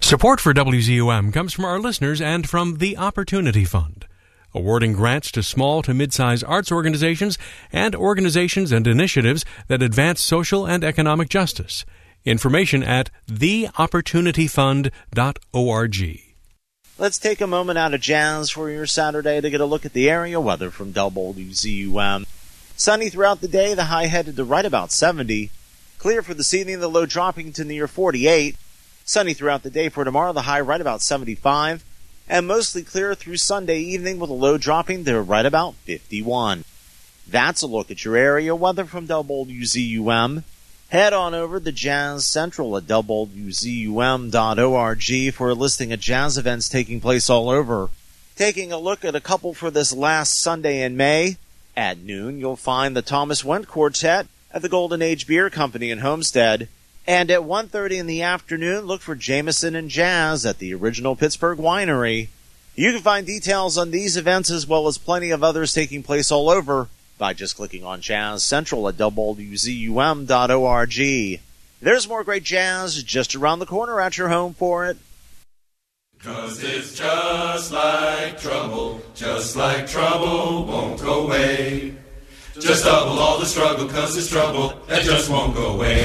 Support for WZUM comes from our listeners and from the Opportunity Fund, awarding grants to small to mid-size arts organizations and initiatives that advance social and economic justice. Information at theopportunityfund.org. Let's take a moment out of jazz for your Saturday to get a look at the area weather from WZUM. Sunny throughout the day, the high headed to right about 70. Clear for this evening, the low dropping to near 48. Sunny throughout the day for tomorrow, the high right about 75. And mostly clear through Sunday evening with a low dropping to right about 51. That's a look at your area weather from WZUM. Head on over to Jazz Central at WZUM.org for a listing of jazz events taking place all over. Taking a look at a couple for this last Sunday in May. At noon, you'll find the Thomas Wendt Quartet at the Golden Age Beer Company in Homestead. And at 1:30 in the afternoon, look for Jameson and Jazz at the Original Pittsburgh Winery. You can find details on these events as well as plenty of others taking place all over by just clicking on Jazz Central at WZUM.org. There's more great jazz just around the corner at your home for it. 'Cause it's just like trouble won't go away. Just double all the struggle, 'cause it's trouble that just won't go away.